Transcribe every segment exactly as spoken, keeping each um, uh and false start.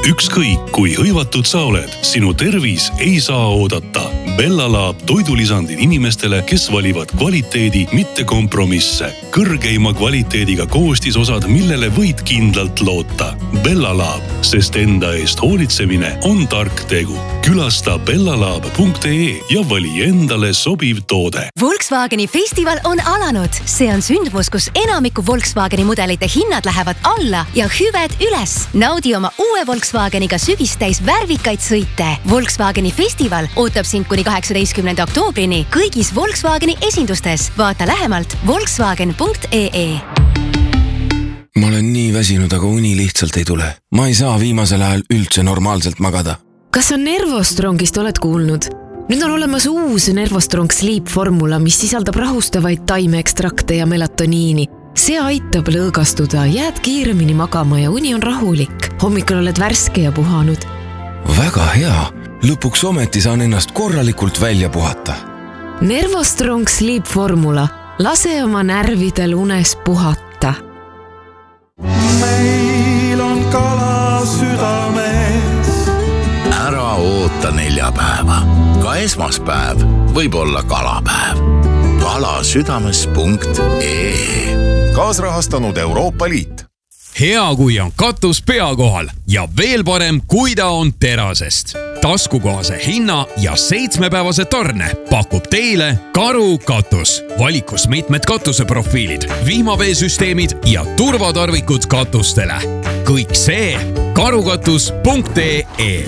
Ükskõik kui hõivatud sa oled, sinu tervis ei saa oodata. Bellalaab toidulisandid inimestele, kes valivad kvaliteedi, mitte kompromisse. Kõrgeima kvaliteediga koostisosad, millele võid kindlalt loota. Bellalaab, sest enda eest hoolitsemine on tark tegu. Külasta bellalaab punkt ee ja vali endale sobiv toode. Volkswageni festival on alanud. See on sündmus, kus enamiku Volkswageni mudelite hinnad lähevad alla ja hüved üles. Naudi oma uue Volkswageniga sügistäis värvikaid sõite. Volkswageni festival ootab sind kuni kaheksateistkümnenda oktoobrini kõigis Volkswageni esindustes. Vaata lähemalt volkswagen punkt ee. Ma olen nii väsinud, aga uni lihtsalt ei tule. Ma ei saa viimasel ajal üldse normaalselt magada. Kas on Nervostrongist oled kuulnud? Nüüd on olemas uus Nervostrong Sleep formula, mis sisaldab rahustavaid taimeekstrakte ja melatoniini. See aitab lõõgastuda, jääd kiiremini magama ja uni on rahulik. Hommikul oled värske ja puhanud. Väga hea. Lõpuks ometi saan ennast korralikult välja puhata. Nervostrong Sleep formula. Lase oma närvidel unes puhata. Meil on kala südames. Ära oota neljapäeva. Ka esmaspäev võib olla kalapäev. kalasüdames punkt ee. Kaasrahastanud Euroopa Liit. Hea, kui on katus pea kohal ja veel parem, kui ta on terasest. Taskukohase hinna ja seitsmepäevase tarne pakub teile Karu katus. Valikus mitmed katuseprofiilid, vihmaveesüsteemid ja turvatarvikud katustele. Kõik see karukatus punkt ee.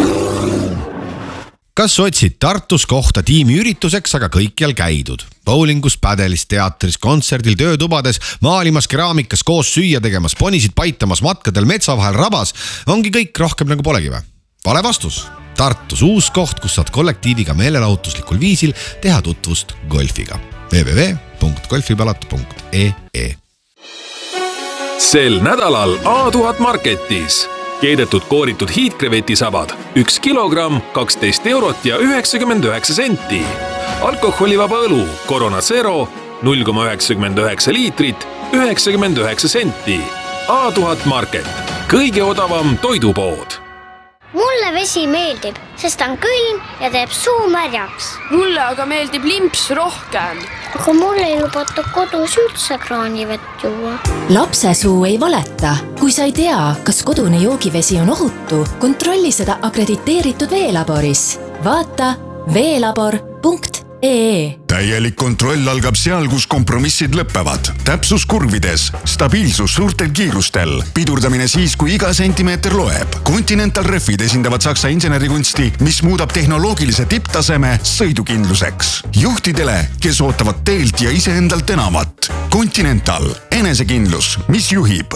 Kas otsid Tartus kohta tiimiürituseks, aga kõikjal käidud? Bowlingus, pädelis, teatris, kontserdil, töötubades, maalimas, keraamikas, koos süüa tegemas, ponisid paitamas, matkadel, metsa vahel, rabas. Ongi kõik rohkem nagu polegi või? Vale vastus. Tartus uus koht, kus saad kollektiiviga meelelahutuslikul viisil teha tutvust golfiga. w w w punkt golfipalatu punkt ee. Sel nädalal A tuhat Marketis. Keedetud kooritud hiidkrevetisabad, üks kilogramm, kaksteist eurot ja üheksakümmend üheksa senti. Alkoholivaba õlu, Corona Zero, null koma üheksakümmend üheksa liitrit, üheksakümmend üheksa senti. A tuhat Market, kõige odavam toidupood. Mulle vesi meeldib, sest on külm ja teeb suu märjaks. Mulle aga meeldib limps rohkem. Aga mulle ei lubata kodus üldse kraanivett juua. Lapse suu ei valeta. Kui sa ei tea, kas kodune joogivesi on ohutu, kontrolli seda akrediteeritud veelaboris. Vaata veelabor punkt ee. Täielik kontroll algab seal, kus kompromissid lõppevad. Täpsus kurvides, stabiilsus suurtel kiirustel, pidurdamine siis, kui iga sentimeeter loeb. Continental Refid esindavad saksa insenerikunsti, mis muudab tehnoloogilise tipptaseme sõidukindluseks. Juhtidele, kes ootavad teelt ja iseendalt enamat. Continental, enesekindlus, mis juhib.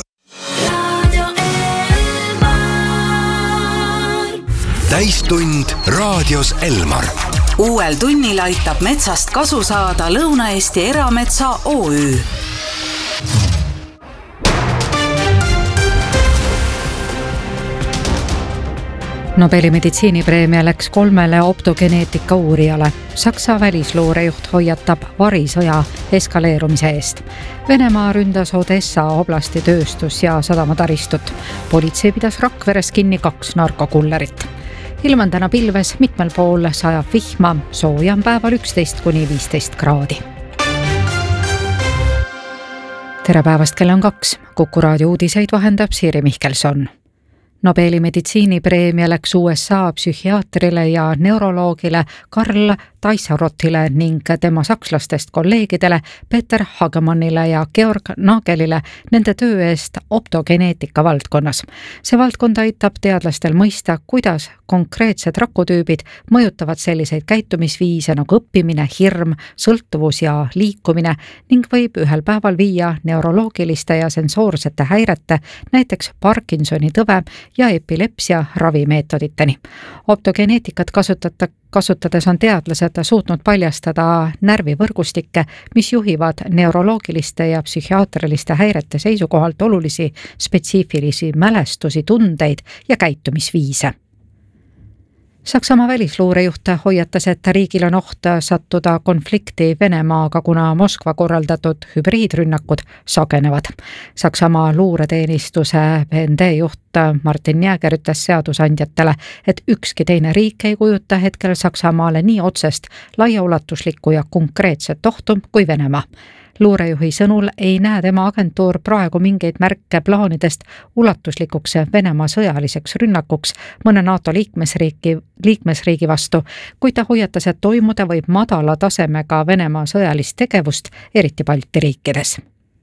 Täistund raadios Elmar. Uuel tunnil aitab metsast kasu saada Lõuna-Eesti Erametsa O Ü. Nobeli meditsiinipreemia läks kolmele optogeneetika uurijale. Saksa välisloorejuht hoiatab varisõja eskaleerumise eest. Venemaa ründas Odessa oblasti tööstus ja sadamataristut. Politsei pidas Rakveres kinni kaks narkokullerit. Ilm on täna pilves, mitmel pool sajab vihma, sooja on päeval üksteist kuni viisteist kraadi. Tere päevast, kell on kaks. Kuku raadio uudiseid vahendab Siiri Mihkelson. Nobeli meditsiinipreemia läks U S A psühhiaatrile ja neuroloogile Karl Taisarotile ning tema sakslastest kolleegidele Peter Hagemannile ja Georg Nagelile nende töö eest optogeneetika valdkonnas. See valdkond aitab teadlastel mõista, kuidas konkreetsed rakutüübid mõjutavad selliseid käitumisviise nagu õppimine, hirm, sõltuvus ja liikumine ning võib ühel päeval viia neuroloogiliste ja sensoorsete häirete, näiteks Parkinsoni tõve ja epilepsia ravimeetoditeni. Optogeneetikat kasutata, kasutades on teadlased suutnud paljastada närvivõrgustikke, mis juhivad neuroloogiliste ja psühhiaatriliste häirete seisukohalt olulisi spetsiifilisi mälestusi, tundeid ja käitumisviise. Saksamaa välisluurejuht hoiatas, et riigil on oht sattuda konflikti Venemaaga, kuna Moskva korraldatud hübriidrünnakud sagenevad. Saksamaa luureteenistuse B N D juht Martin Jäger ütles seadusandjatele, et ükski teine riik ei kujuta hetkel Saksamaale nii otsest, laiaulatuslikku ja konkreetset ohtu kui Venemaa. Luurejuhi sõnul ei näe tema agentuur praegu mingeid märke plaanidest ulatuslikuks Venemaa sõjaliseks rünnakuks mõne NATO liikmesriigi, liikmesriigi vastu, kui ta hoiatas, et toimuda võib madala tasemega Venemaa sõjalist tegevust, eriti Balti riikides.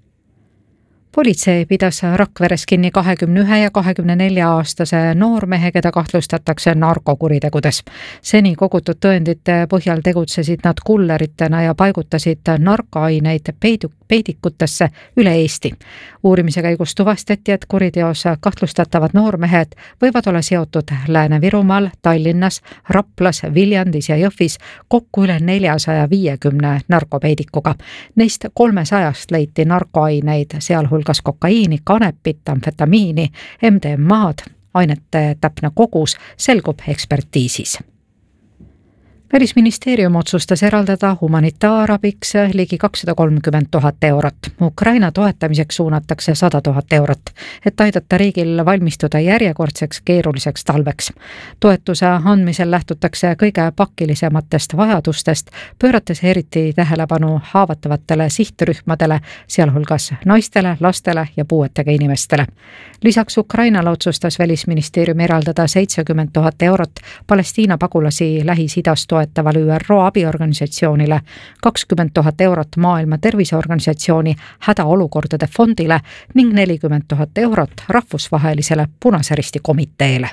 Politsei pidas Rakveres kinni kahekümne ühe ja kahekümne nelja aastase noormehe, keda kahtlustatakse narkokuritegudes. Seni kogutud tõendite põhjal tegutsesid nad kulleritena ja paigutasid narkoaineid peidu, peidikutesse üle Eesti. Uurimise käigus tuvastati, et kuriteos kahtlustatavad noormehed võivad olla seotud Lääne-Virumaal, Tallinnas, Raplas, Viljandis ja Jõhvis kokku üle neljasaja viiekümne narkopeidikuga. Neist kolmesajast leiti narkoaineid, sealhulgas kas kokaiini, kanepit, amfetamiini, M D M A-d, ainete täpne kogus selgub ekspertiisis. Välisministeerium otsustas eraldada humanitaarabiks ligi kakssada kolmkümmend tuhat eurot. Ukraina toetamiseks suunatakse sada tuhat eurot, et aidata riigil valmistuda järjekordseks keeruliseks talveks. Toetuse andmisel lähtutakse kõige pakilisematest vajadustest, pöörates eriti tähelepanu haavatavatele sihtrühmadele, sealhulgas naistele, lastele ja puuetega inimestele. Lisaks Ukrainale otsustas Välisministeerium eraldada seitsekümmend tuhat eurot Palestiina pagulasi Lähis-Idas toetavale Ü R O abiorganisatsioonile, kakskümmend tuhat eurot Maailma Terviseorganisatsiooni hädaolukordade fondile ning nelikümmend tuhat eurot rahvusvahelisele Punase Risti komiteele.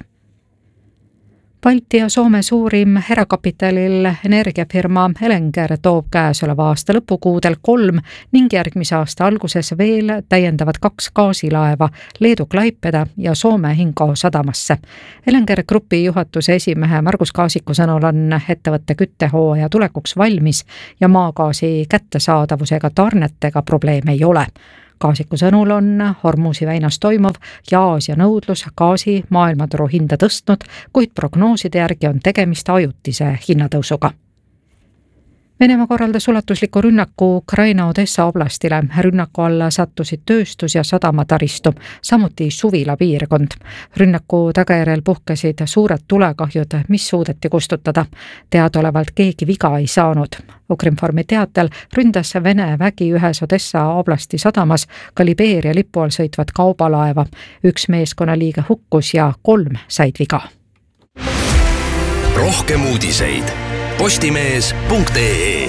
Balti ja Soome suurim erakapitalil energiafirma Elenger toob käesoleva aasta lõpukuudel kolm ning järgmise aasta alguses veel täiendavad kaks gaasilaeva Leedu Klaipeda ja Soome Hinko sadamasse. Elenger Grupi juhatuse esimehe Margus Kaasiku sõnul on ettevõtte küttehooaja tulekuks valmis ja maagaasi kättesaadavusega tarnetega probleeme ei ole. Kaasiku sõnul on Hormuzi väinas toimuv ja Aasia nõudlus gaasi maailmaturu hinda tõstnud, kuid prognooside järgi on tegemist ajutise hinnatõusuga. Venemaa korraldas ulatusliku rünnaku Ukraina Odessa oblastile. Rünnaku alla sattusid tööstus- ja sadamataristu, samuti suvila piirkond. Rünnaku tagajärjel puhkesid suured tulekahjud, mis suudeti kustutada. Teadaolevalt keegi viga ei saanud. Ukrinformi teatel ründas Vene vägi ühes Odessa oblasti sadamas ka Libeeria lipu all sõitvat kaubalaeva. Üks meeskonnaliige hukkus ja kolm said viga. Rohkem uudiseid postimees punkt ee.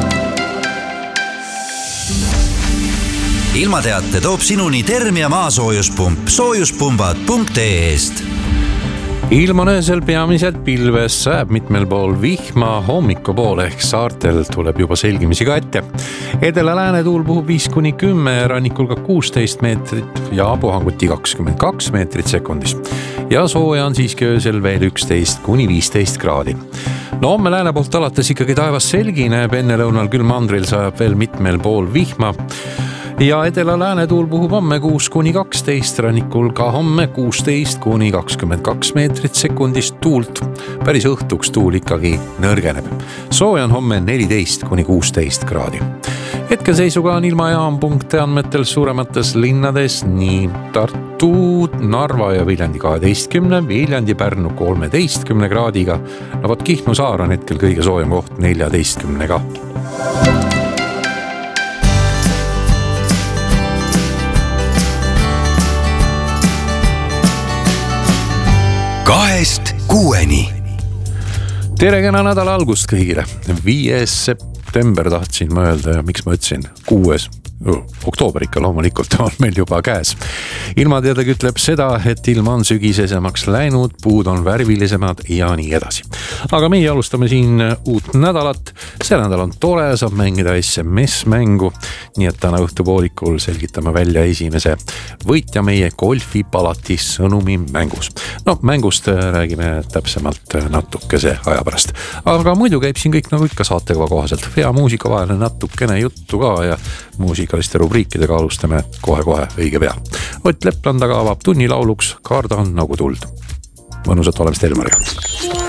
Ilmateate toob sinuni Termia maasoojuspump soojuspumbad punkt ee-st. Ilm on öösel peamiselt pilves, sajab mitmel pool vihma, hommikupoole ehk saartel tuleb juba selgimisi ka ette. Edela-lääne tuul puhub viis kuni kümme, rannikul ka kuusteist meetrit ja puhanguti kakskümmend kaks meetrit sekundis. Ja sooja on siiski öösel veel üksteist kuni viisteist kraadi. No homme lääne poolt alates ikkagi taevas selgine, enne lõunal küll mandril sajab veel mitmel pool vihma. Ja edela-lääne tuul puhub homme kuus kuni kaksteist, rannikul ka homme kuusteist kuni kakskümmend kaks meetrit sekundist tuult. Päris õhtuks tuul ikkagi nõrgeneb. Sooja on homme neliteist kuni kuusteist kraadi. Hetkeseisuga on ilmajaam punkte andmetel suuremates linnades nii Tartu, Narva ja Viljandi kaheteistkümne, Viljandi, Pärnu kolmeteistkümne kraadiga. No võt Kihnu saar on hetkel kõige soojem koht neljateistkümnega. Kahest kuueni. Tere kena nädala algust kõigile. Viies september tahtsin ma öelda ja miks ma ütlesin kuues oktoober ikka loomulikult on meil juba käes. Ilmateade ütleb seda, et ilm on sügisesemaks läinud, puud on värvilisemad ja nii edasi. Aga meie alustame siin uut nädalat. See nädal on tore, saab mängida S M S-mängu, nii et täna õhtupoolikul selgitame välja esimese võitja meie golfipalati sõnumi mängus. No mängust räägime täpsemalt natukese aja pärast. Aga muidu käib siin kõik nagu ikka saatekava kohaselt. Hea muusika vahele natukene juttu ka ja muusikaliste rubriikidega alustame kohe-kohe õige pea. Ott Lepland aga avab tunni lauluks Kardan nagu tuld. Mõnusat olemist Elmariga.